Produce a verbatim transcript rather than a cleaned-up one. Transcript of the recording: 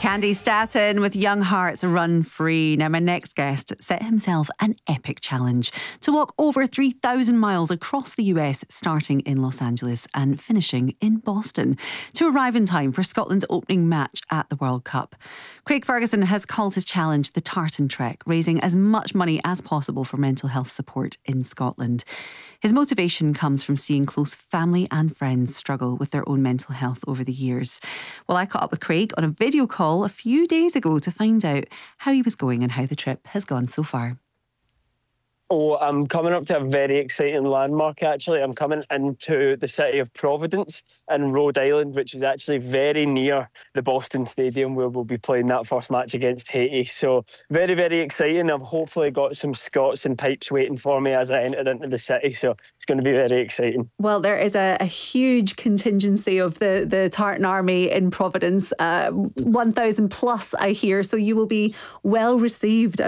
Candy Staton with Young Hearts Run Free. Now, my next guest set himself an epic challenge to walk over three thousand miles across the U S, starting in Los Angeles and finishing in Boston, to arrive in time for Scotland's opening match at the World Cup. Craig Ferguson has called his challenge the Tartan Trek, raising as much money as possible for mental health support in Scotland. His motivation comes from seeing close family and friends struggle with their own mental health over the years. Well, I caught up with Craig on a video call a few days ago to find out how he was going and how the trip has gone so far. Oh, I'm coming up to a very exciting landmark, actually. I'm coming into the city of Providence in Rhode Island, which is actually very near the Boston Stadium where we'll be playing that first match against Haiti. So very, very exciting. I've hopefully got some Scots and pipes waiting for me as I enter into the city. So it's going to be very exciting. Well, there is a, a huge contingency of the, the Tartan Army in Providence, uh, one thousand plus, I hear. So you will be well received,